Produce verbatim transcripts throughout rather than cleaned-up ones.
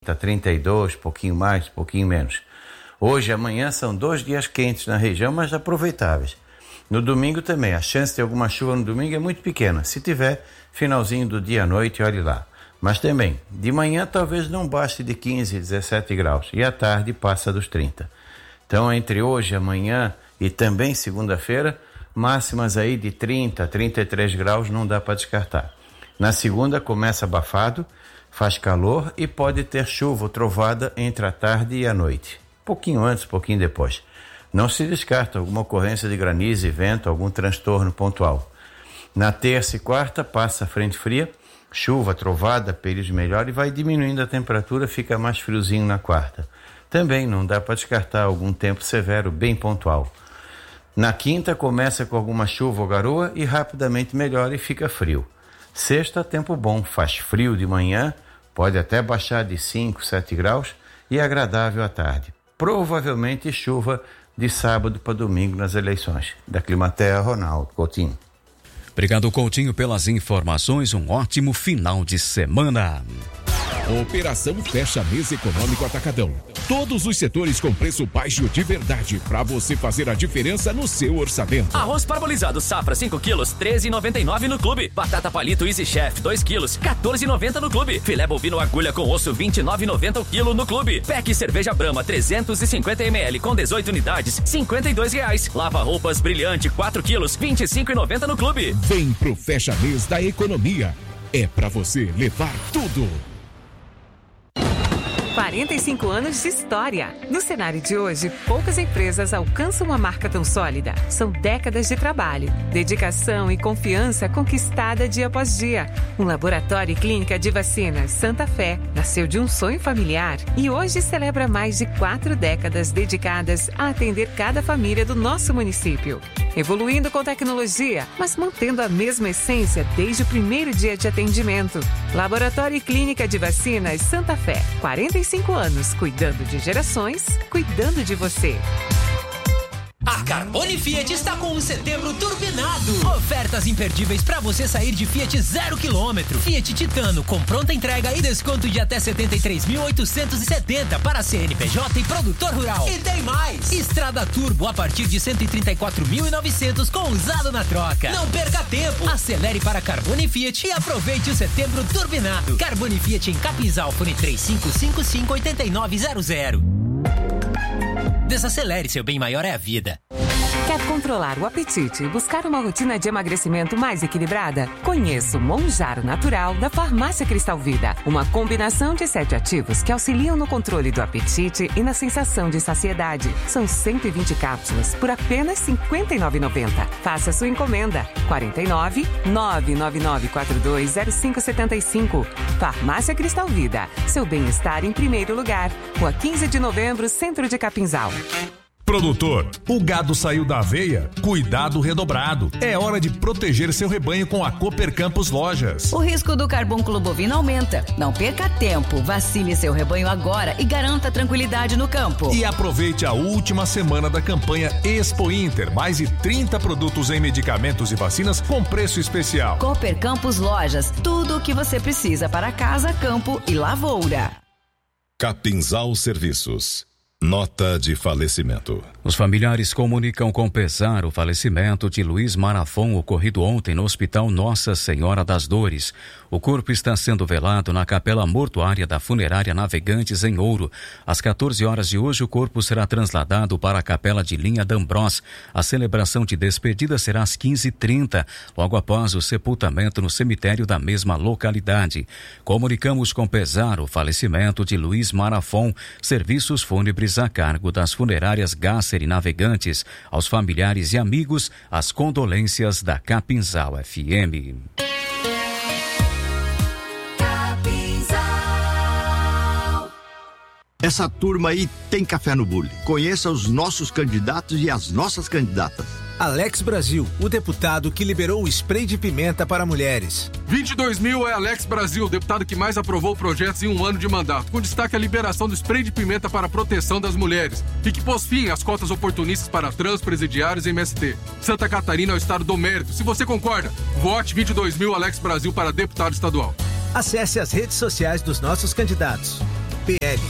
trinta e dois, pouquinho mais, pouquinho menos. Hoje e amanhã são dois dias quentes na região, mas aproveitáveis. No domingo também, a chance de alguma chuva no domingo é muito pequena. Se tiver, finalzinho do dia à noite, olhe lá. Mas também, de manhã talvez não baste de quinze, dezessete graus e à tarde passa dos trinta. Então, entre hoje, amanhã e também segunda-feira, máximas aí de trinta, trinta e três graus não dá para descartar. Na segunda começa abafado, faz calor e pode ter chuva ou trovada entre a tarde e a noite. Pouquinho antes, pouquinho depois. Não se descarta alguma ocorrência de granizo e vento, algum transtorno pontual. Na terça e quarta passa a frente fria, chuva, trovada, período melhor e vai diminuindo a temperatura, fica mais friozinho na quarta. Também não dá para descartar algum tempo severo, bem pontual. Na quinta começa com alguma chuva ou garoa e rapidamente melhora e fica frio. Sexta, tempo bom, faz frio de manhã, pode até baixar de cinco, sete graus e é agradável à tarde. Provavelmente chuva de sábado para domingo nas eleições. Da Climatea, Ronaldo Coutinho. Obrigado, Coutinho, pelas informações. Um ótimo final de semana. Operação Fecha Mês Econômico Atacadão. Todos os setores com preço baixo de verdade, para você fazer a diferença no seu orçamento. Arroz parbolizado Safra cinco quilos, treze e noventa e nove no clube. Batata palito Easy Chef dois quilos, quatorze e noventa no clube. Filé bovino agulha com osso, vinte e nove e noventa o quilo no clube. Pack cerveja Brahma trezentos e cinquenta mililitros com dezoito unidades, cinquenta e dois reais. Lava roupas Brilhante quatro quilos, vinte e cinco e noventa no clube. Vem pro Fecha Mês da Economia. É pra você levar tudo. quarenta e cinco anos de história. No cenário de hoje, poucas empresas alcançam uma marca tão sólida. São décadas de trabalho, dedicação e confiança conquistada dia após dia. Um laboratório e clínica de vacinas, Santa Fé, nasceu de um sonho familiar e hoje celebra mais de quatro décadas dedicadas a atender cada família do nosso município. Evoluindo com tecnologia, mas mantendo a mesma essência desde o primeiro dia de atendimento. Laboratório e Clínica de Vacinas Santa Fé, quarenta e cinco anos, cuidando de gerações, cuidando de você. A Carbone Fiat está com um setembro turbinado. Ofertas imperdíveis para você sair de Fiat zero quilômetro. Fiat Titano com pronta entrega e desconto de até setenta e três mil oitocentos e setenta para C N P J e produtor rural. E tem mais! Estrada Turbo a partir de cento e trinta e quatro mil e novecentos com usado na troca. Não perca tempo. Acelere para Carbone Fiat e aproveite o setembro turbinado. Carbone Fiat em Capinzal, fone três cinco cinco cinco oito nove zero zero. Desacelere, seu bem maior é a vida. Quer controlar o apetite e buscar uma rotina de emagrecimento mais equilibrada? Conheça o Monjaro Natural da Farmácia Cristal Vida. Uma combinação de sete ativos que auxiliam no controle do apetite e na sensação de saciedade. São cento e vinte cápsulas por apenas cinquenta e nove reais e noventa centavos. Faça sua encomenda. quarenta e nove, nove nove nove quatro dois zero cinco sete cinco. Farmácia Cristal Vida. Seu bem-estar em primeiro lugar. Rua quinze de novembro, Centro de Capinzal. Produtor, o gado saiu da aveia? Cuidado redobrado. É hora de proteger seu rebanho com a Cooper Campos Lojas. O risco do carbúnculo bovino aumenta. Não perca tempo. Vacine seu rebanho agora e garanta tranquilidade no campo. E aproveite a última semana da campanha Expo Inter. Mais de trinta produtos em medicamentos e vacinas com preço especial. Cooper Campos Lojas. Tudo o que você precisa para casa, campo e lavoura. Capinzal Serviços. Nota de falecimento. Os familiares comunicam com pesar o falecimento de Luiz Marafon, ocorrido ontem no Hospital Nossa Senhora das Dores. O corpo está sendo velado na capela mortuária da Funerária Navegantes, em Ouro. Às quatorze horas de hoje, o corpo será trasladado para a capela de Linha D'Ambrós. A celebração de despedida será às quinze e trinta, logo após o sepultamento no cemitério da mesma localidade. Comunicamos com pesar o falecimento de Luiz Marafon. Serviços fúnebres a cargo das funerárias Gasser e Navegantes. Aos familiares e amigos, as condolências da Capinzal F M. Essa turma aí tem café no bule. Conheça os nossos candidatos e as nossas candidatas. Alex Brasil, o deputado que liberou o spray de pimenta para mulheres. vinte e dois mil é Alex Brasil, o deputado que mais aprovou projetos em um ano de mandato, com destaque a liberação do spray de pimenta para a proteção das mulheres e que pôs fim às cotas oportunistas para trans, presidiários e M S T. Santa Catarina é o estado do mérito. Se você concorda, vote vinte e dois mil Alex Brasil para deputado estadual. Acesse as redes sociais dos nossos candidatos. P L.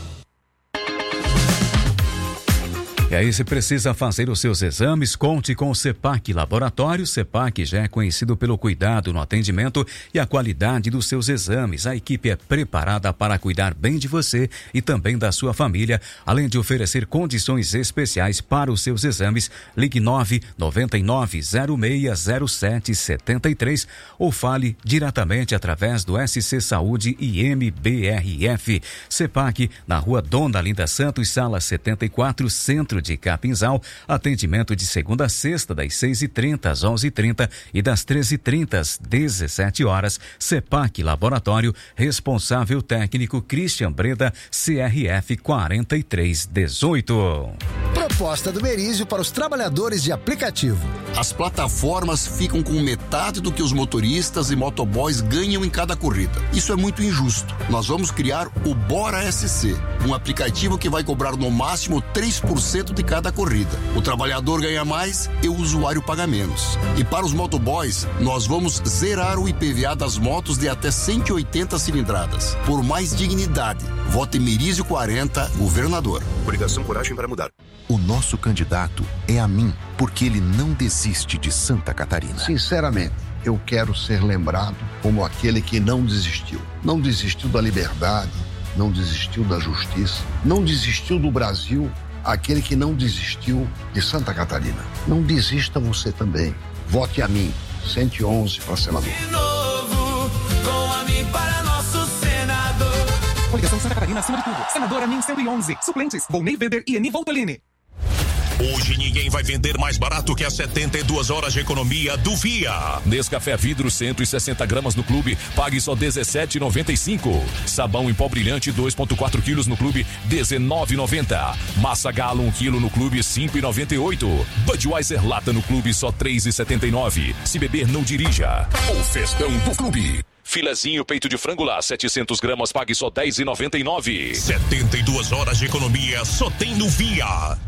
E aí, se precisa fazer os seus exames, conte com o CEPAC Laboratório. CEPAC já é conhecido pelo cuidado no atendimento e a qualidade dos seus exames. A equipe é preparada para cuidar bem de você e também da sua família, além de oferecer condições especiais para os seus exames. Ligue nove nove nove zero seis zero sete sete três ou fale diretamente através do S C Saúde e M B R F. CEPAC, na rua Dona Linda Santos, sala setenta e quatro, Centro de Capinzal, atendimento de segunda a sexta, das seis e trinta às onze e trinta e das treze e trinta às dezessete horas. CEPAC Laboratório, responsável técnico Christian Breda, C R F quatro três um oito. Proposta do Merizio para os trabalhadores de aplicativo. As plataformas ficam com metade do que os motoristas e motoboys ganham em cada corrida. Isso é muito injusto. Nós vamos criar o Bora S C, um aplicativo que vai cobrar no máximo três por cento de cada corrida. O trabalhador ganha mais e o usuário paga menos. E para os motoboys, nós vamos zerar o I P V A das motos de até cento e oitenta cilindradas. Por mais dignidade, vote Merizio quarenta, governador. Coligação Coragem para Mudar. O nosso candidato é a mim, porque ele não desiste de Santa Catarina. Sinceramente, eu quero ser lembrado como aquele que não desistiu. Não desistiu da liberdade, não desistiu da justiça, não desistiu do Brasil, aquele que não desistiu de Santa Catarina. Não desista você também. Vote a mim, cento e onze para senador. De novo, com a mim para nosso senador. Coligação Santa Catarina acima de tudo. Senador a mim cento e onze. Suplentes, Volney Weber e Eni Voltolini. Hoje ninguém vai vender mais barato que as setenta e duas horas de economia do Via. Nescafé vidro cento e sessenta gramas no clube, pague só dezessete reais e noventa e cinco centavos. Sabão em pó brilhante dois vírgula quatro quilos no clube, dezenove reais e noventa centavos. Massa Galo um quilo no clube, cinco reais e noventa e oito centavos. Budweiser lata no clube, só três reais e setenta e nove centavos. Se beber, não dirija. O festão do clube. Filezinho peito de frango lá, setecentos gramas, pague só dez reais e noventa e nove centavos. setenta e duas horas de economia só tem no Via.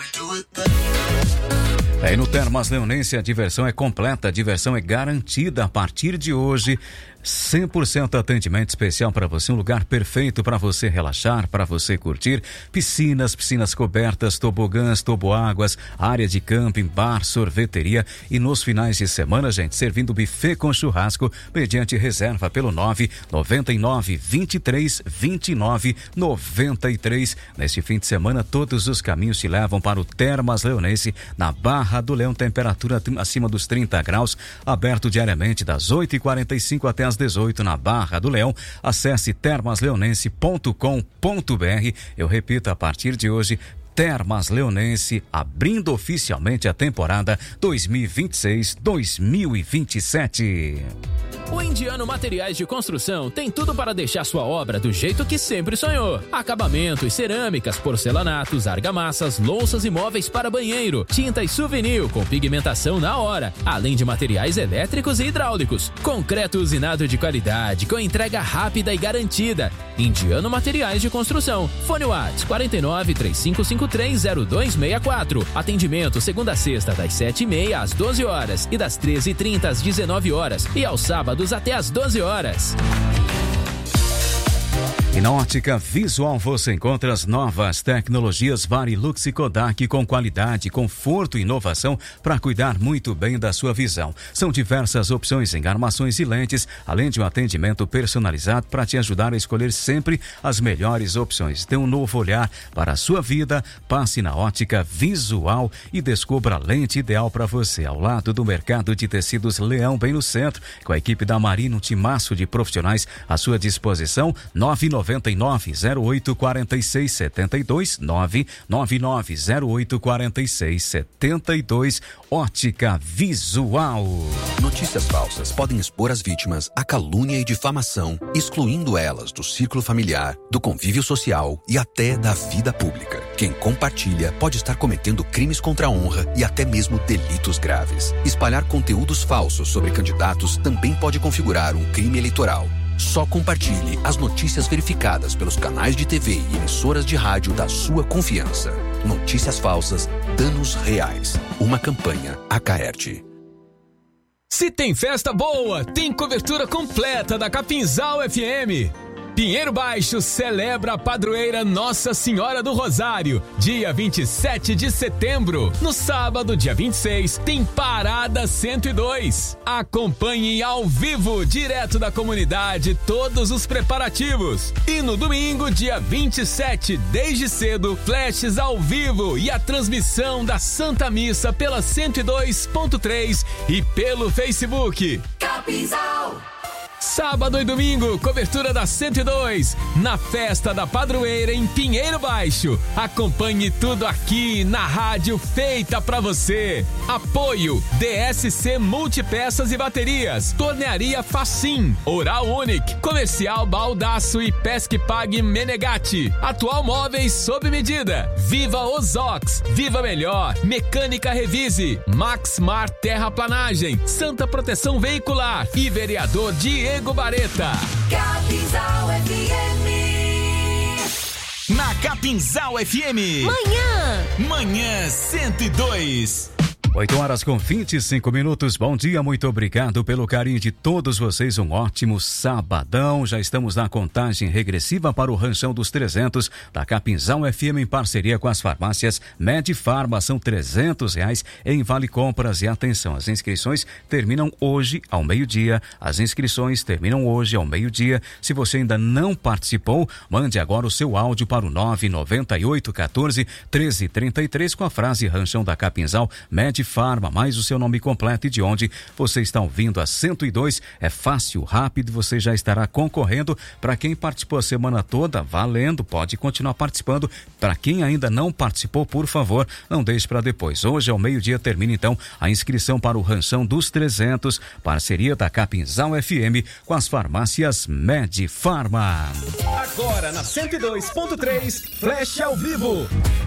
Aí no Termas Leonense a diversão é completa, a diversão é garantida a partir de hoje. cem por cento atendimento especial para você, um lugar perfeito para você relaxar, para você curtir. Piscinas, piscinas cobertas, tobogãs, toboáguas, área de camping, bar, sorveteria e nos finais de semana, gente, servindo buffet com churrasco mediante reserva pelo nove nove nove, vinte e três, vinte e nove, noventa e três. Neste fim de semana, todos os caminhos te levam para o Termas Leonense, na Barra do Leão, temperatura acima dos trinta graus, aberto diariamente das oito e quarenta e cinco até às dezoito na Barra do Leão. Acesse termas leonense ponto com ponto br. Eu repito, a partir de hoje, Termas Leonense, abrindo oficialmente a temporada dois mil e vinte e seis, dois mil e vinte e sete. O Indiano Materiais de Construção tem tudo para deixar sua obra do jeito que sempre sonhou. Acabamentos, cerâmicas, porcelanatos, argamassas, louças e móveis para banheiro, tintas souvenir com pigmentação na hora, além de materiais elétricos e hidráulicos. Concreto usinado de qualidade, com entrega rápida e garantida. Indiano Materiais de Construção. Fone WhatsApp quatro nove, três cinco cinco três, zero dois seis quatro. Atendimento segunda a sexta das sete e meia às doze horas e das treze e trinta às dezenove horas e aos sábados até às doze horas. E na Ótica Visual você encontra as novas tecnologias Varilux e Kodak com qualidade, conforto e inovação para cuidar muito bem da sua visão. São diversas opções em armações e lentes, além de um atendimento personalizado para te ajudar a escolher sempre as melhores opções. Dê um novo olhar para a sua vida, passe na Ótica Visual e descubra a lente ideal para você. Ao lado do Mercado de Tecidos Leão, bem no centro, com a equipe da Marina, um timaço de profissionais à sua disposição. nove nove nove, zero oito quatro seis sete dois, nove nove nove, zero oito quatro seis sete dois. Ótica Visual. Notícias falsas podem expor as vítimas à calúnia e difamação, excluindo elas do círculo familiar, do convívio social e até da vida pública. Quem compartilha pode estar cometendo crimes contra a honra e até mesmo delitos graves. Espalhar conteúdos falsos sobre candidatos também pode configurar um crime eleitoral. Só compartilhe as notícias verificadas pelos canais de T V e emissoras de rádio da sua confiança. Notícias falsas, danos reais. Uma campanha Acaerte. Se tem festa boa, tem cobertura completa da Capinzal F M. Pinheiro Baixo celebra a padroeira Nossa Senhora do Rosário, dia vinte e sete de setembro. No sábado, dia vinte e seis, tem Parada cento e dois. Acompanhe ao vivo, direto da comunidade, todos os preparativos. E no domingo, dia vinte e sete, desde cedo, flashes ao vivo e a transmissão da Santa Missa pela cento e dois ponto três e pelo Facebook. Capinzal. Sábado e domingo, cobertura da cento e dois, na festa da padroeira em Pinheiro Baixo. Acompanhe tudo aqui na rádio feita pra você. Apoio D S C Multipeças e Baterias, Tornearia Facim, Oral Unique, Comercial Baldaço e Pesque Pague Menegatti, Atual Móveis sob medida, Viva Ozox, Viva Melhor, Mecânica Revise, Maxmar Terraplanagem, Santa Proteção Veicular e Vereador Diego Bareta. Capinzal F M. Na Capinzal F M. Manhã. Manhã cento e dois. oito horas com vinte e cinco minutos. Bom dia, muito obrigado pelo carinho de todos vocês. Um ótimo sabadão. Já estamos na contagem regressiva para o Ranchão dos trezentos da Capinzal F M em parceria com as farmácias Medifarma. São trezentos reais em Vale Compras. E atenção, as inscrições terminam hoje ao meio-dia. As inscrições terminam hoje ao meio-dia. Se você ainda não participou, mande agora o seu áudio para o nove nove oito um quatro um três três três com a frase Ranchão da Capinzal Medifarma. Farma, mais o seu nome completo e de onde você está ouvindo a cento e dois. É fácil, rápido, você já estará concorrendo. Para quem participou a semana toda, valendo, pode continuar participando. Para quem ainda não participou, por favor, não deixe para depois. Hoje ao meio-dia termina então a inscrição para o Ranchão dos trezentos, parceria da Capinzal F M com as farmácias Medifarma. Agora na cento e dois ponto três, Flash ao vivo.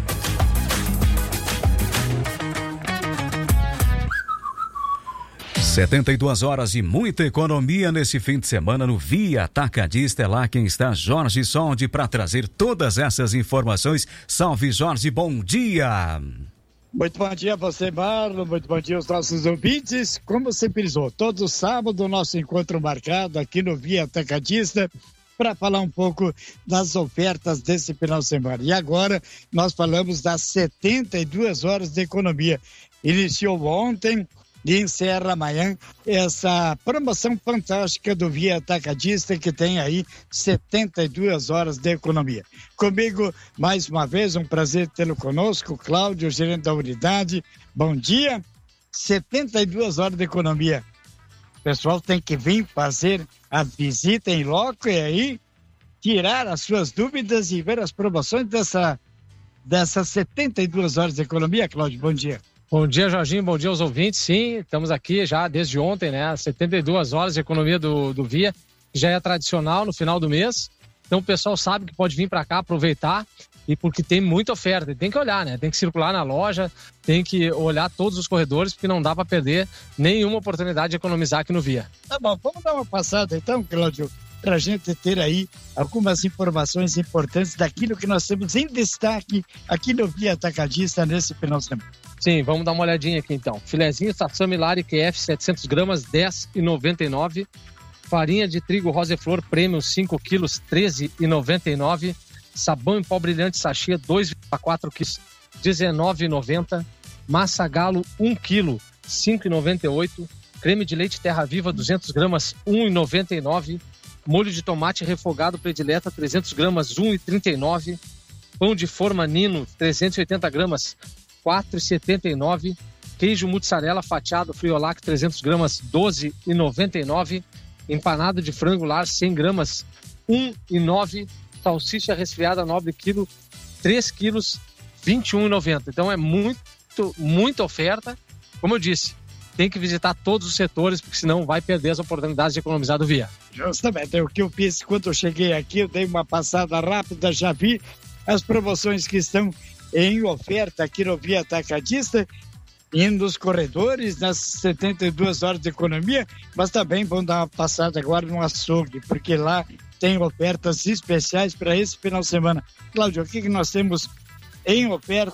setenta e duas horas e muita economia nesse fim de semana no Via Atacadista. É lá quem está, Jorge Soldi, para trazer todas essas informações. Salve, Jorge, bom dia! Muito bom dia a você, Marlon, muito bom dia aos nossos ouvintes. Como você frisou, todo sábado nosso encontro marcado aqui no Via Atacadista para falar um pouco das ofertas desse final de semana. E agora nós falamos das setenta e duas horas de economia. Iniciou ontem e encerra amanhã essa promoção fantástica do Via Atacadista, que tem aí setenta e duas horas de economia. Comigo, mais uma vez, um prazer tê-lo conosco, Cláudio, gerente da unidade. Bom dia. setenta e duas horas de economia. O pessoal tem que vir fazer a visita em loco e aí tirar as suas dúvidas e ver as promoções dessa, dessas setenta e duas horas de economia. Cláudio, bom dia. Bom dia, Jorginho, bom dia aos ouvintes. Sim, estamos aqui já desde ontem, né? setenta e duas horas de economia do, do Via, que já é tradicional no final do mês. Então o pessoal sabe que pode vir para cá aproveitar, e porque tem muita oferta. Tem que olhar, né? Tem que circular na loja, tem que olhar todos os corredores, porque não dá para perder nenhuma oportunidade de economizar aqui no Via. Tá bom, vamos dar uma passada então, Cláudio, para a gente ter aí algumas informações importantes daquilo que nós temos em destaque aqui no Via Atacadista nesse final de semana. Sim, vamos dar uma olhadinha aqui então. Filezinho Sassami Lari Q F setecentas gramas, dez reais e noventa e nove centavos. Farinha de trigo Roseflor Premium cinco quilos, treze reais e noventa e nove centavos. Sabão em pó brilhante sachê dois vírgula quatro quilos, dezenove reais e noventa centavos. Massa Galo um quilo, cinco reais e noventa e oito centavos. Creme de leite Terra Viva duzentas gramas, um real e noventa e nove centavos. Molho de tomate refogado predileta trezentas gramas, um real e trinta e nove centavos. Pão de forma Nino trezentas e oitenta gramas, quatro reais e setenta e nove centavos. Queijo mussarela fatiado Friolac trezentas gramas, doze reais e noventa e nove centavos. Empanado de frango lar cem gramas, um real e nove centavos. Salsicha resfriada nobre quilo, três quilos, vinte e um reais e noventa centavos. Então é muito, muita oferta. Como eu disse, tem que visitar todos os setores, porque senão vai perder as oportunidades de economizar do Via. Justamente, é o que eu fiz quando eu cheguei aqui. Eu dei uma passada rápida, já vi as promoções que estão em oferta aqui no Via Atacadista, indo nos corredores, nas setenta e duas horas de economia, mas também vão dar uma passada agora no açougue, porque lá tem ofertas especiais para esse final de semana. Cláudio, o que, que nós temos em oferta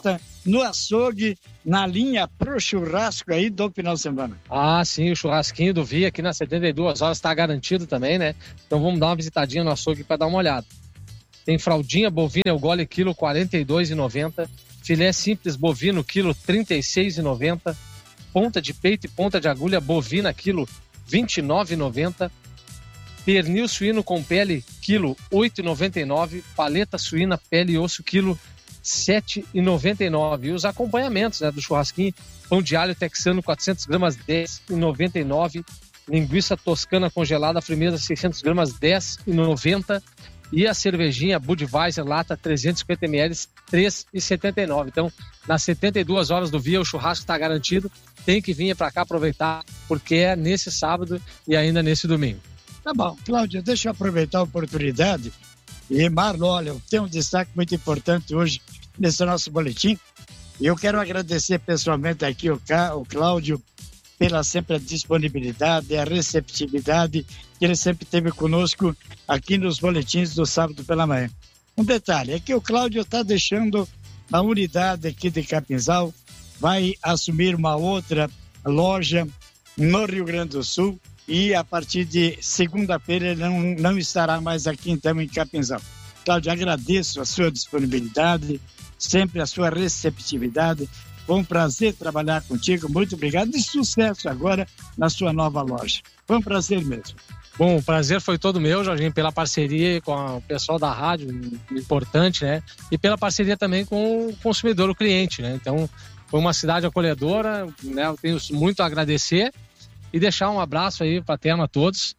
no açougue, na linha pro churrasco aí do final de semana. Ah, sim, o churrasquinho do Via aqui nas setenta e duas horas está garantido também, né? Então vamos dar uma visitadinha no açougue para dar uma olhada. Tem fraldinha bovina Elgole quilo quarenta e dois reais e noventa centavos, filé simples bovino quilo trinta e seis reais e noventa centavos, ponta de peito e ponta de agulha bovina quilo vinte e nove reais e noventa centavos, pernil suíno com pele quilo oito reais e noventa e nove centavos, paleta suína pele e osso quilo sete reais e noventa e nove centavos. E os acompanhamentos, né, do churrasquinho, pão de alho texano quatrocentas gramas dez reais e noventa e nove centavos, linguiça toscana congelada frimeza seiscentas gramas dez reais e noventa centavos, e a cervejinha Budweiser lata trezentos e cinquenta mililitros três reais e setenta e nove centavos. Então, nas setenta e duas horas do Via, o churrasco está garantido. Tem que vir para cá aproveitar, porque é nesse sábado e ainda nesse domingo. Tá bom, Cláudio, deixa eu aproveitar a oportunidade. E Marlon, olha, tem um destaque muito importante hoje nesse nosso boletim. E eu quero agradecer pessoalmente aqui o, o Cláudio pela sempre a disponibilidade, a receptividade que ele sempre teve conosco aqui nos boletins do sábado pela manhã. Um detalhe é que o Cláudio está deixando a unidade aqui de Capinzal, vai assumir uma outra loja no Rio Grande do Sul e a partir de segunda-feira ele não, não estará mais aqui então em Capinzal. Cláudio, agradeço a sua disponibilidade, sempre a sua receptividade. Foi um prazer trabalhar contigo, muito obrigado e sucesso agora na sua nova loja. Foi um prazer mesmo. Bom, o prazer foi todo meu, Jorginho, pela parceria com o pessoal da rádio, importante, né? E pela parceria também com o consumidor, o cliente, né? Então, foi uma cidade acolhedora, né? Eu tenho muito a agradecer e deixar um abraço aí fraterno a todos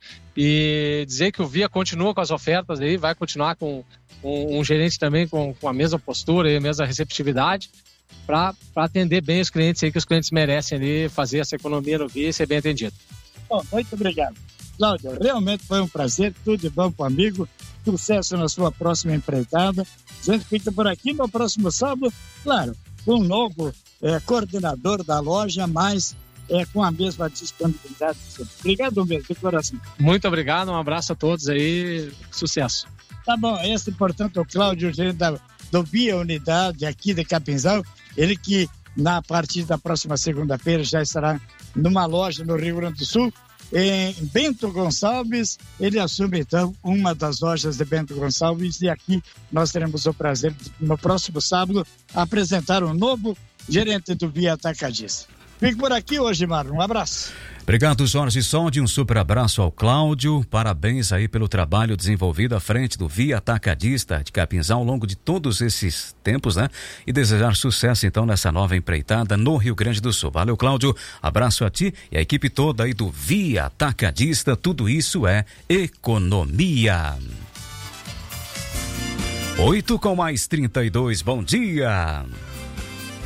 e dizer que o Via continua com as ofertas aí, vai continuar com um, um gerente também com, com a mesma postura e a mesma receptividade, para atender bem os clientes aí, que os clientes merecem ali fazer essa economia no Via e ser bem atendido. Bom, muito obrigado. Cláudio, realmente foi um prazer, tudo de bom pro amigo, sucesso na sua próxima empreitada. A gente fica por aqui no próximo sábado, claro, com um novo é, coordenador da loja, mas é, com a mesma disponibilidade. Obrigado mesmo, de coração. Muito obrigado, um abraço a todos aí, sucesso. Tá bom, esse, portanto, o Cláudio, gerente da, do Via Unidade aqui de Capinzal, ele que na partir da próxima segunda-feira já estará numa loja no Rio Grande do Sul, em Bento Gonçalves. Ele assume então uma das lojas de Bento Gonçalves e aqui nós teremos o prazer de, no próximo sábado apresentar um novo gerente do Via Atacadista. Fique por aqui hoje, Marlon. Um abraço. Obrigado, Jorge Soldi. Um super abraço ao Cláudio. Parabéns aí pelo trabalho desenvolvido à frente do Via Atacadista de Capinzal ao longo de todos esses tempos, né? E desejar sucesso, então, nessa nova empreitada no Rio Grande do Sul. Valeu, Cláudio. Abraço a ti e a equipe toda aí do Via Atacadista. Tudo isso é economia. Oito com mais trinta e dois. Bom dia.